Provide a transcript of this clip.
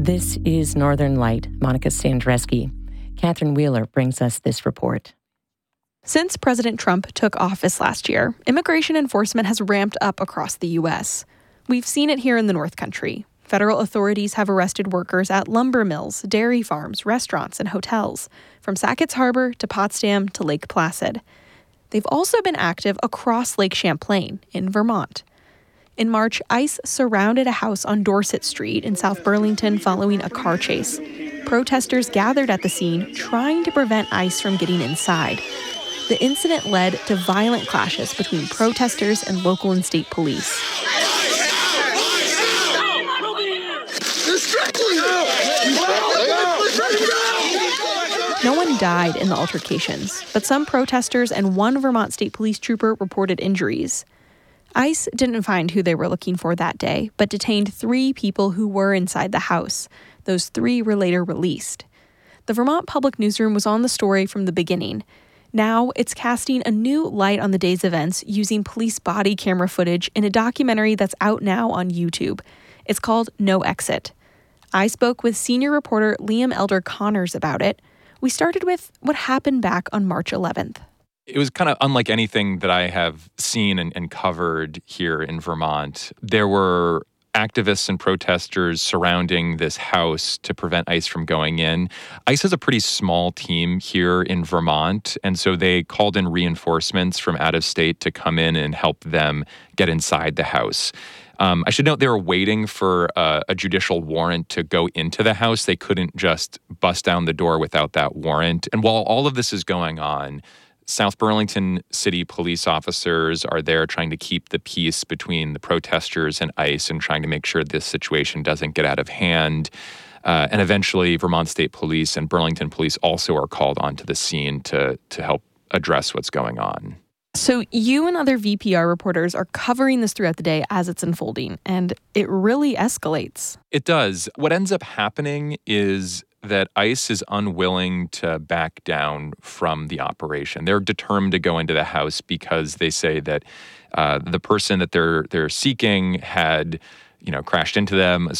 This is Northern Light. Monica Sandreski. Catherine Wheeler brings us this report. Since President Trump took office last year, immigration enforcement has ramped up across the U.S. We've seen it here in the North Country. Federal authorities have arrested workers at lumber mills, dairy farms, restaurants, and hotels, from Sackett's Harbor to Potsdam to Lake Placid. They've also been active across Lake Champlain in Vermont. In March, ICE surrounded a house on Dorset Street in South Burlington following a car chase. Protesters gathered at the scene, trying to prevent ICE from getting inside. The incident led to violent clashes between protesters and local and state police. No one died in the altercations, but some protesters and one Vermont State Police trooper reported injuries. ICE didn't find who they were looking for that day, but detained 3 people who were inside the house. Those 3 were later released. The Vermont Public Newsroom was on the story from the beginning. Now it's casting a new light on the day's events using police body camera footage in a documentary that's out now on YouTube. It's called No Exit. I spoke with senior reporter Liam Elder Connors about it. We started with what happened back on March 11th. It was kind of unlike anything that I have seen and covered here in Vermont. There were activists and protesters surrounding this house to prevent ICE from going in. ICE has a pretty small team here in Vermont, and so they called in reinforcements from out of state to come in and help them get inside the house. I should note they were waiting for a judicial warrant to go into the house. They couldn't just bust down the door without that warrant. And while all of this is going on, South Burlington City police officers are there trying to keep the peace between the protesters and ICE and trying to make sure this situation doesn't get out of hand. And eventually, Vermont State Police and Burlington Police also are called onto the scene to help address what's going on. So you and other VPR reporters are covering this throughout the day as it's unfolding, and it really escalates. It does. What ends up happening is that ICE is unwilling to back down from the operation. They're determined to go into the house because they say that the person that they're seeking had, crashed into them,